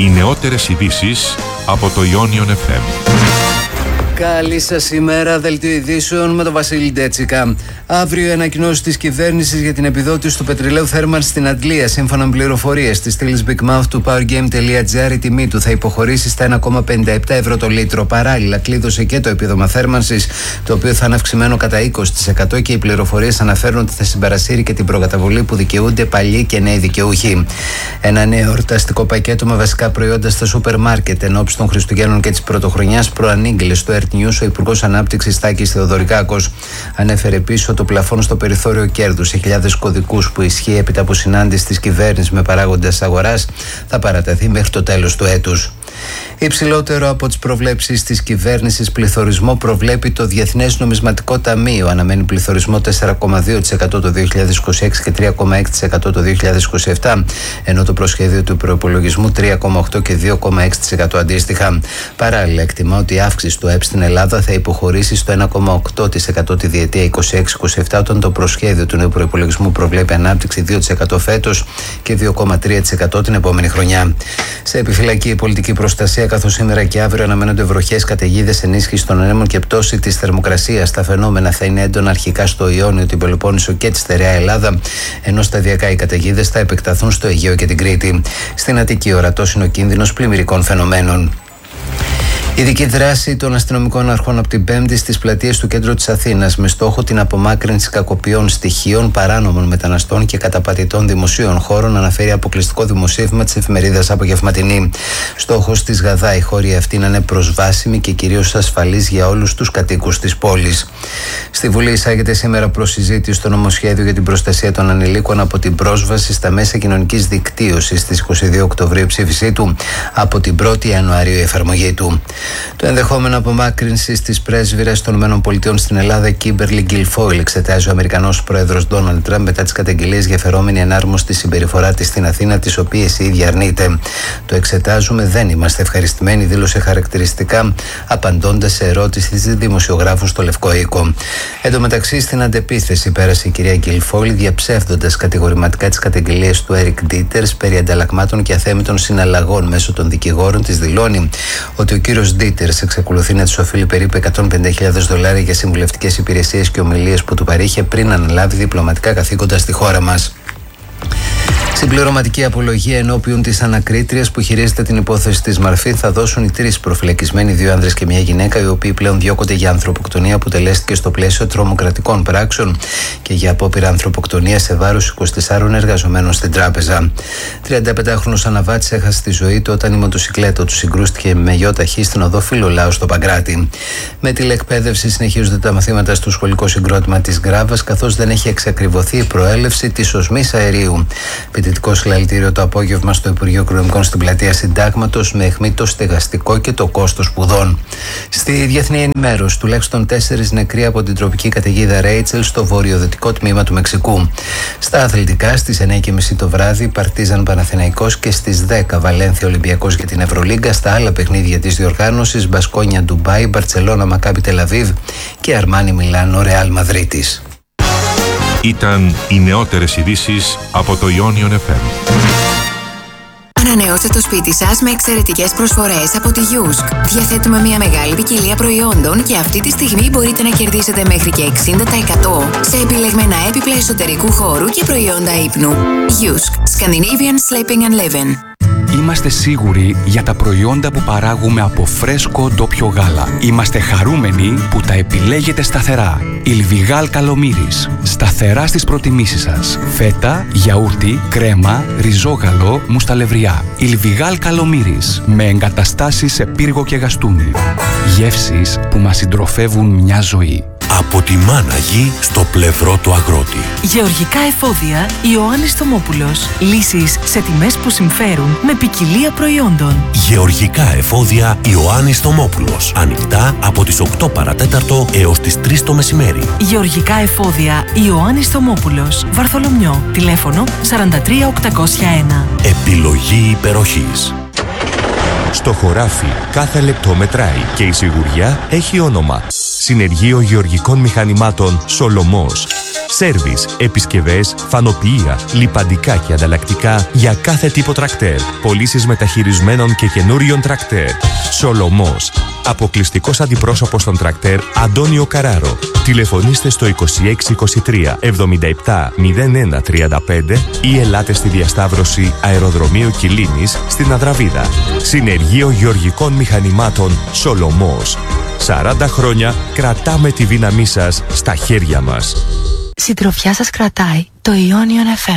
Οι νεότερες ειδήσεις από το Ionion FM. Καλή σας ημέρα, δελτίο ειδήσεων με τον Βασίλη Ντέτσικα. Αύριο η ανακοινώση της κυβέρνησης για την επιδότηση του πετρελαίου Θέρμανς στην Αντλία. Σύμφωνα με πληροφορίες της στήλης Big Mouth του PowerGame.gr, η τιμή του θα υποχωρήσει στα 1,57 ευρώ το λίτρο. Παράλληλα, κλείδωσε και το επίδομα θέρμανσης, το οποίο θα είναι αυξημένο κατά 20%, και οι πληροφορίες αναφέρουν ότι θα συμπαρασύρει και την προκαταβολή που δικαιούνται παλιοί και νέοι δικαιούχοι. Ένα νέο εορταστικό πακέτο με βασικά προϊόντα στα σούπερ μάρκετ εν ώψη των Χριστουγέννων και της Πρωτοχρονιάς προανήγγειλε στο Earth News ο Υπουργός Ανάπτυξης Τάκης Θεοδωρικάκος. Ανέφερε επίσης ότι το πλαφόν στο περιθώριο κέρδους σε χιλιάδες κωδικούς που ισχύει έπειτα από συνάντηση της κυβέρνησης με παράγοντες αγοράς θα παρατεθεί μέχρι το τέλος του έτους. Υψηλότερο από τις προβλέψεις της κυβέρνησης πληθωρισμό προβλέπει το Διεθνές Νομισματικό Ταμείο. Αναμένει πληθωρισμό 4,2% το 2026 και 3,6% το 2027, ενώ το προσχέδιο του προϋπολογισμού 3,8% και 2,6% αντίστοιχα. Παράλληλα, εκτιμά ότι η αύξηση του ΕΠ στην Ελλάδα θα υποχωρήσει στο 1,8% τη διετία 26-27, όταν το προσχέδιο του νέου προϋπολογισμού προβλέπει ανάπτυξη 2% φέτος και 2,3% την επόμενη χρονιά. Σε επιφυλακή η πολιτική προστασία, καθώς σήμερα και αύριο αναμένονται βροχές, καταιγίδες, ενίσχυση των ανέμων και πτώση της θερμοκρασίας. Τα φαινόμενα θα είναι έντονα αρχικά στο Ιόνιο, την Πελοπόννησο και τη στερεά Ελλάδα, ενώ σταδιακά οι καταιγίδες θα επεκταθούν στο Αιγαίο και την Κρήτη. Στην Αττική ορατός είναι ο κίνδυνος πλημμυρικών φαινομένων. Ειδική δράση των αστυνομικών αρχών από την Πέμπτη στις πλατείες του κέντρου της Αθήνας με στόχο την απομάκρυνση κακοποιών στοιχείων, παράνομων μεταναστών και καταπατητών δημοσίων χώρων, αναφέρει αποκλειστικό δημοσίευμα της εφημερίδας Απογευματινή. Στόχος της ΓΑΔΑ η χώρη αυτή να είναι προσβάσιμη και κυρίως ασφαλής για όλους τους κατοίκους της πόλης. Στη Βουλή εισάγεται σήμερα προσυζήτηση στο νομοσχέδιο για την προστασία των ανηλίκων από την πρόσβαση στα μέσα κοινωνικής δικτύωσης. Στις 22 Οκτωβρίου ψήφισή του, από την 1η Ιανουαρίου η εφαρμογή του. Το ενδεχόμενο απομάκρυνση τη πρέσβυρα των ΗΠΑ στην Ελλάδα, Κίμπερλι Γκιλφόιλ, εξετάζει ο Αμερικανός πρόεδρος Ντόναλντ Τραμπ μετά τις καταγγελίες για φερόμενη ενάρμοστη συμπεριφορά της στην Αθήνα, τις οποίες η ίδια αρνείται. Το εξετάζουμε, δεν είμαστε ευχαριστημένοι, δήλωσε χαρακτηριστικά, απαντώντας σε ερώτηση της δημοσιογράφου στο Λευκό Οίκο. Εν τω μεταξύ, στην αντεπίθεση πέρασε η κυρία Γκιλφόιλ, διαψεύδοντας κατηγορηματικά τις καταγγελίες του Έρικ Ντίτερς περί ανταλλαγμάτων και αθέμητων συναλλαγών. Μέσω των δικηγόρων της δηλώνει ότι ο κύριος Ντίτερς εξακολουθεί να της οφείλει περίπου $150,000 για συμβουλευτικές υπηρεσίες και ομιλίες που του παρήχε πριν αναλάβει διπλωματικά καθήκοντα στη χώρα μας. Συμπληρωματική απολογία ενώπιον της ανακρίτριας που χειρίζεται την υπόθεση της Μαρφή θα δώσουν οι τρεις προφυλακισμένοι, 2 άνδρες και 1 γυναίκα, οι οποίοι πλέον διώκονται για ανθρωποκτονία που τελέστηκε στο πλαίσιο τρομοκρατικών πράξεων και για απόπειρα ανθρωποκτονία σε βάρος 24 εργαζομένων στην τράπεζα. 35χρονος αναβάτης έχασε τη ζωή του όταν η μοτοσικλέτα του συγκρούστηκε με γιοταχή στην οδό Φιλολάου στο Παγκράτη. Με τηλεκπαίδευση συνεχίζονται τα μαθήματα στο σχολικό συγκρότημα της Γκράβας, καθώς δεν έχει εξακριβωθεί η προέλευση της οσμής αερίου. Φοιτητικό συλλαλητήριο το απόγευμα στο Υπουργείο Οικονομικών στην πλατεία Συντάγματος, με αιχμή το στεγαστικό και το κόστος σπουδών. Στη διεθνή ενημέρωση, τουλάχιστον 4 νεκροί από την τροπική καταιγίδα Ρέιτσελ στο βορειοδυτικό τμήμα του Μεξικού. Στα αθλητικά, στις 9:30 το βράδυ, Παρτίζαν Παναθηναϊκός, και στις 10 Βαλένθια Ολυμπιακός για την Ευρωλίγκα. Στα άλλα παιχνίδια της διοργάνωσης, Μπασκόνια Ντουμπάι, Μπαρτσελώνα Μακάμπι Τελαβίβ και Αρμάνι Μιλάνο Ρεάλ Μαδρίτης. Ήταν οι νεότερες ειδήσεις από το Ionion FM. Ανανεώστε το σπίτι σας με εξαιρετικές προσφορές από τη Yusk. Διαθέτουμε μια μεγάλη ποικιλία προϊόντων και αυτή τη στιγμή μπορείτε να κερδίσετε μέχρι και 60% σε επιλεγμένα έπιπλα εσωτερικού χώρου και προϊόντα ύπνου. Yusk. Scandinavian Sleeping and Living. Είμαστε σίγουροι για τα προϊόντα που παράγουμε από φρέσκο ντόπιο γάλα. Είμαστε χαρούμενοι που τα επιλέγετε σταθερά. Ιλβιγάλ Καλομύρης. Σταθερά στις προτιμήσεις σας. Φέτα, γιαούρτι, κρέμα, ριζόγαλο, μουσταλευριά. Ιλβιγάλ Καλομύρης. Με εγκαταστάσεις σε πύργο και γαστούνι. Γεύσεις που μας συντροφεύουν μια ζωή. Από τη μάνα γη στο πλευρό του αγρότη. Γεωργικά εφόδια Ιωάννης Θωμόπουλος. Λύσεις σε τιμές που συμφέρουν με ποικιλία προϊόντων. Γεωργικά εφόδια Ιωάννης Θωμόπουλος. Ανοιχτά από τις 8 παρατέταρτο έως τις 3 το μεσημέρι. Γεωργικά εφόδια Ιωάννης Θωμόπουλος. Βαρθολομιό. Τηλέφωνο 43801. Επιλογή υπεροχής. Στο χωράφι κάθε λεπτό μετράει και η σιγουριά έχει όνομα. Συνεργείο Γεωργικών Μηχανημάτων Σολομός. Σέρβις, επισκευές, φανοποιεία, λιπαντικά και ανταλλακτικά για κάθε τύπο τρακτέρ. Πωλήσεις μεταχειρισμένων και καινούριων τρακτέρ. Σολομός. Αποκλειστικός αντιπρόσωπος των τρακτέρ Αντώνιο Καράρο. Τηλεφωνήστε στο 2623 77 01 35 ή ελάτε στη διασταύρωση Αεροδρομίου Κιλίνης στην Αδραβίδα. Συνεργείο Γεωργικών Μηχανημάτων Σολομός. 40 χρόνια κρατάμε τη δύναμή σας στα χέρια μας. Συντροφιά σας κρατάει το Ionion FM.